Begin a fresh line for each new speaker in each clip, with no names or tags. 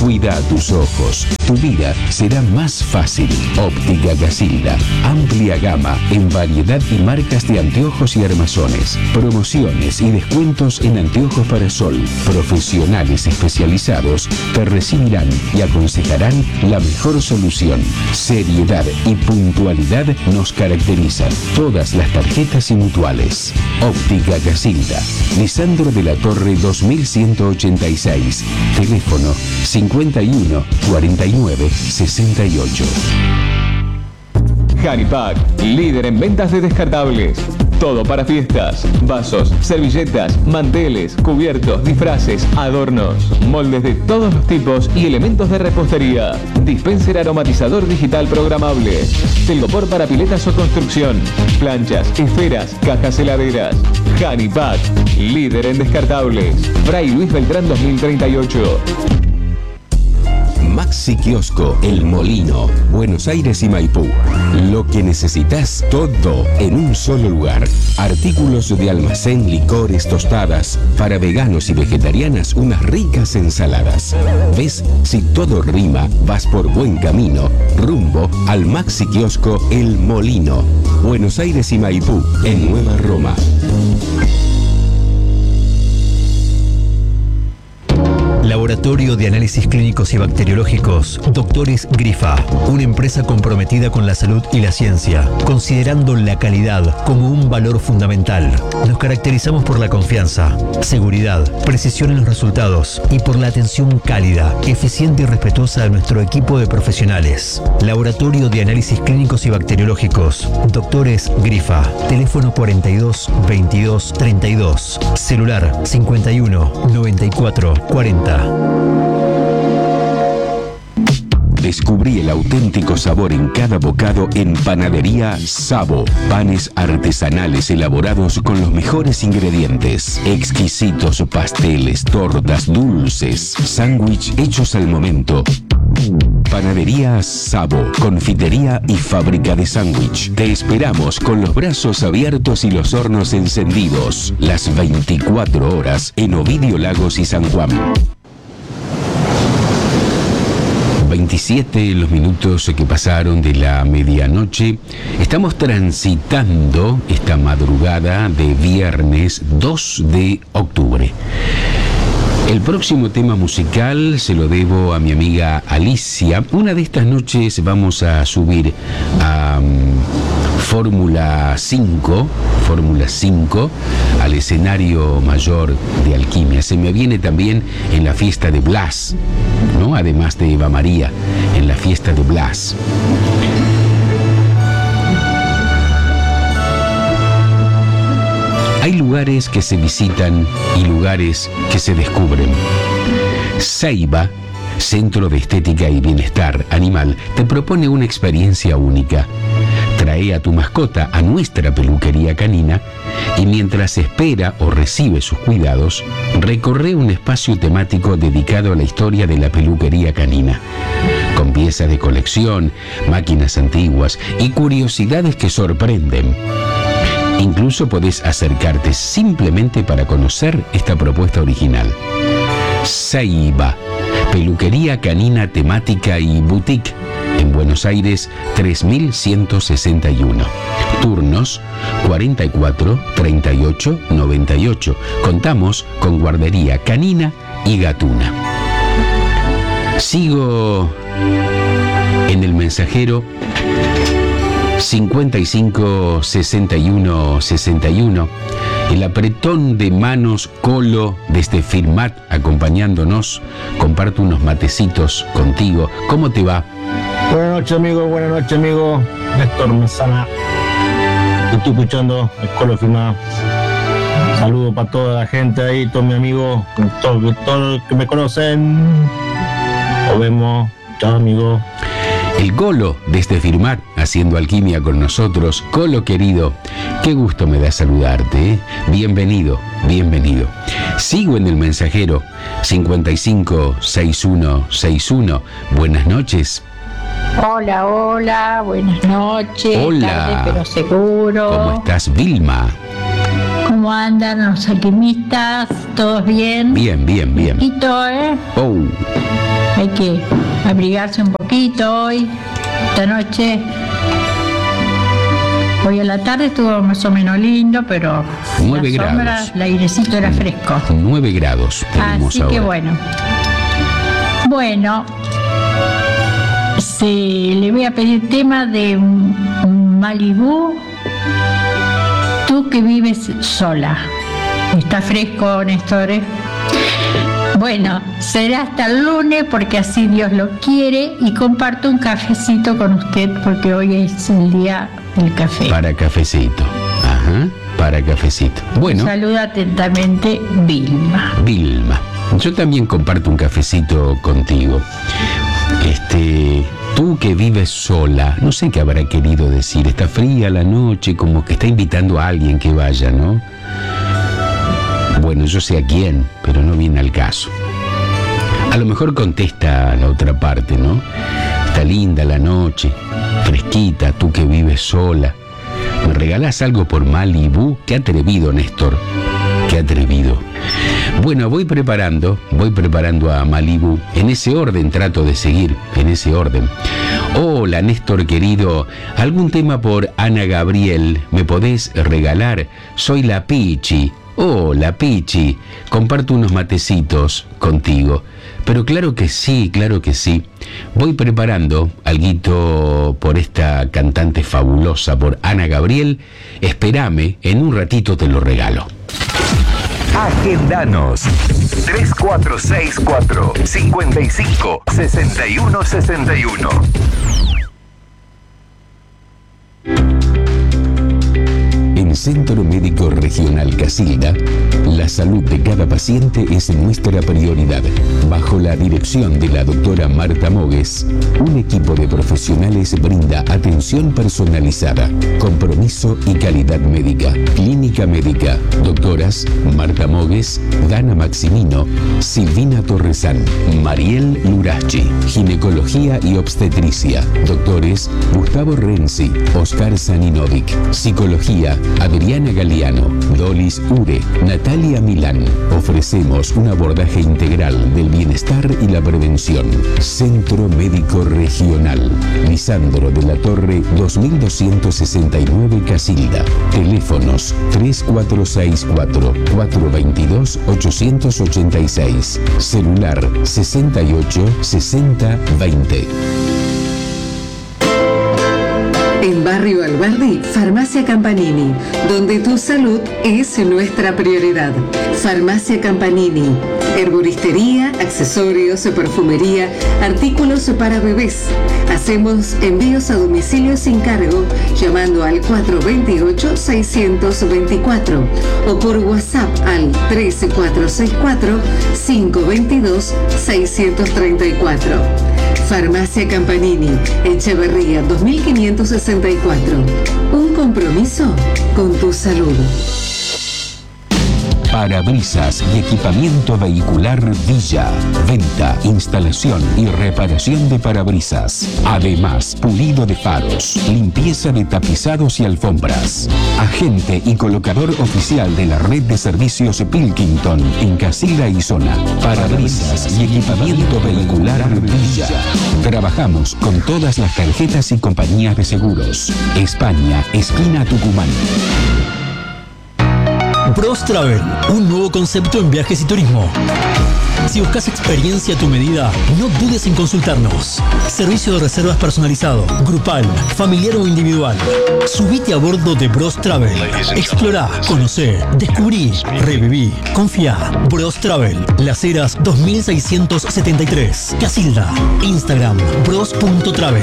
Cuida tus ojos. Tu vida será más fácil. Óptica Casilda. Amplia gama en variedad y marcas de anteojos y armazones. Promociones y descuentos en anteojos para sol. Profesionales especializados te recibirán y aconsejarán la mejor solución. Seriedad y puntualidad nos caracterizan. Todas las tarjetas y mutuales. Óptica Casilda. Lisandro de la Torre 2186. Teléfono 51 49 68.
Hanipack, líder en ventas de descartables. Todo para fiestas, vasos, servilletas, manteles, cubiertos, disfraces, adornos, moldes de todos los tipos y elementos de repostería. Dispenser aromatizador digital programable. Telgopor para piletas o construcción. Planchas, esferas, cajas heladeras. Hanipack, líder en descartables. Fray Luis Beltrán 2038.
Maxi Kiosco El Molino, Buenos Aires y Maipú. Lo que necesitas, todo en un solo lugar. Artículos de almacén, licores, tostadas. Para veganos y vegetarianas, unas ricas ensaladas. ¿Ves? Si todo rima, vas por buen camino. Rumbo al Maxi Kiosco El Molino, Buenos Aires y Maipú, en Nueva Roma.
Laboratorio de Análisis Clínicos y Bacteriológicos, Doctores Grifa, una empresa comprometida con la salud y la ciencia, considerando la calidad como un valor fundamental. Nos caracterizamos por la confianza, seguridad, precisión en los resultados y por la atención cálida, eficiente y respetuosa de nuestro equipo de profesionales. Laboratorio de Análisis Clínicos y Bacteriológicos, Doctores Grifa, teléfono 42 22 32, celular 51 94 40.
Descubrí el auténtico sabor en cada bocado en Panadería Sabo. Panes artesanales elaborados con los mejores ingredientes. Exquisitos pasteles, tortas, dulces, sándwich hechos al momento. Panadería Sabo, confitería y fábrica de sándwich. Te esperamos con los brazos abiertos y los hornos encendidos. Las 24 horas en Ovidio Lagos y San Juan. 27 los minutos que pasaron de la medianoche. Estamos transitando esta madrugada de viernes 2 de octubre. El próximo tema musical se lo debo a mi amiga Alicia. Una de estas noches vamos a subir a Fórmula 5, al escenario mayor de Alquimia. Se me viene también en la fiesta de Blas, ¿no? Además de Eva María, en la fiesta de Blas. Hay lugares que se visitan y lugares que se descubren. Ceiba, Centro de Estética y Bienestar Animal, te propone una experiencia única. Trae a tu mascota a nuestra peluquería canina y mientras espera o recibe sus cuidados, recorre un espacio temático dedicado a la historia de la peluquería canina, con piezas de colección, máquinas antiguas y curiosidades que sorprenden. Incluso podés acercarte simplemente para conocer esta propuesta original. Ceiba, peluquería canina temática y boutique, en Buenos Aires 3161. Turnos 44 38 98. Contamos con guardería canina y gatuna. Sigo en el mensajero 55 61 61. El apretón de manos Colo desde Firmat acompañándonos. Comparto unos matecitos contigo. ¿Cómo te va?
Buenas noches, amigo. Néstor Mesana. Estoy escuchando el Colo Firmat. Saludos para toda la gente ahí, todos mis amigos, todos los que me conocen. Nos vemos. Chao, amigo.
El Colo desde Firmat haciendo alquimia con nosotros. Colo querido, qué gusto me da saludarte, ¿eh? Bienvenido. Sigo en el mensajero 55 61 61. Buenas noches.
Hola, buenas noches.
Hola.
Tarde, pero seguro.
¿Cómo estás, Vilma?
¿Cómo andan los alquimistas? ¿Todos bien?
Bien.
Quito, ¿eh?
Oh.
Hay que abrigarse un poquito hoy, esta noche. Hoy a la tarde estuvo más o menos lindo, pero
9
la sombra,
grados.
el airecito era fresco.
9 grados tenemos
Así
ahora.
que bueno. Bueno, le voy a pedir tema de Malibú, tú que vives sola. Está fresco, Néstor. Bueno, será hasta el lunes porque así Dios lo quiere y comparto un cafecito con usted porque hoy es el día del café.
Para cafecito. Ajá, para cafecito. Bueno,
Saluda atentamente, Vilma.
Vilma, yo también comparto un cafecito contigo. Tú que vives sola, no sé qué habrá querido decir. Está fría la noche, como que está invitando a alguien que vaya, ¿no? Bueno, yo sé a quién, pero no viene al caso. A lo mejor contesta a la otra parte, ¿no? Está linda la noche, fresquita, tú que vives sola. ¿Me regalás algo por Malibú? Qué atrevido, Néstor. Qué atrevido. Bueno, voy preparando a Malibú. En ese orden trato de seguir, en ese orden. Hola, Néstor querido. ¿Algún tema por Ana Gabriel me podés regalar? Soy la Pichi. Hola, Pichi. Comparto unos matecitos contigo. Pero claro que sí, claro que sí. Voy preparando alguito por esta cantante fabulosa, por Ana Gabriel. Espérame, en un ratito te lo regalo.
Agendanos 3464 55 61 61.
En Centro Médico Regional Casilda, la salud de cada paciente es nuestra prioridad. Bajo la dirección de la doctora Marta Mogues, un equipo de profesionales brinda atención personalizada, compromiso y calidad médica. Clínica médica, doctoras Marta Mogues, Dana Maximino, Silvina Torresán, Mariel Lurachi. Ginecología y obstetricia, doctores Gustavo Renzi, Oscar Saninovic. Psicología, Adriana Galeano, Dolis Ure, Natalia Milán. Ofrecemos un abordaje integral del bienestar y la prevención. Centro Médico Regional, Lisandro de la Torre 2269 Casilda. Teléfonos 3464 422 886. Celular 68 60 20.
En Barrio Alberdi, Farmacia Campanini, donde tu salud es nuestra prioridad. Farmacia Campanini, herboristería, accesorios, perfumería, artículos para bebés. Hacemos envíos a domicilio sin cargo llamando al 428-624 o por WhatsApp al 13464-522-634. Farmacia Campanini, Echeverría 2564. Un compromiso con tu salud.
Parabrisas y equipamiento vehicular Villa. Venta, instalación y reparación de parabrisas. Además, pulido de faros, limpieza de tapizados y alfombras. Agente y colocador oficial de la red de servicios Pilkington en Casilda y zona. Parabrisas y equipamiento vehicular Villa. Trabajamos con todas las tarjetas y compañías de seguros. España, esquina Tucumán.
Bros Travel, un nuevo concepto en viajes y turismo. Si buscas experiencia a tu medida, no dudes en consultarnos. Servicio de reservas personalizado, grupal, familiar o individual. Subite a bordo de Bros Travel. Explorá, conocé, descubrí, reviví, confía. Bros Travel, Las Heras 2673, Casilda. Instagram, bros.travel.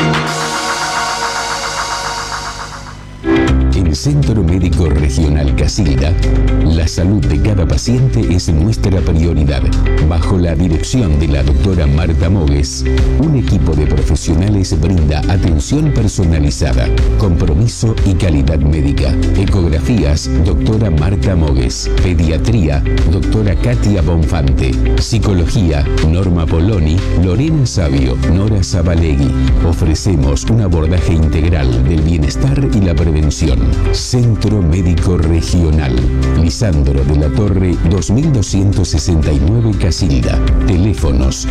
En Centro Médico Regional Casilda, la salud de cada paciente es nuestra prioridad. Bajo la dirección de la doctora Marta Mogues, un equipo de profesionales brinda atención personalizada, compromiso y calidad médica. Ecografías, doctora Marta Mogues. Pediatría, doctora Katia Bonfante. Psicología, Norma Poloni, Lorena Sabio, Nora Zabalegui. Ofrecemos un abordaje integral del bienestar y la prevención. Centro Médico Regional. Lisandro de la Torre 2269 Casilda. Teléfonos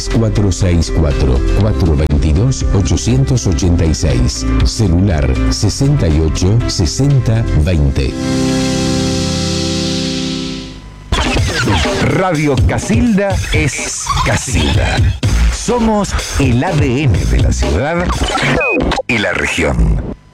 3464-422-886. Celular 68 60 20.
Radio Casilda es Casilda. Somos el ADN de la ciudad y la región.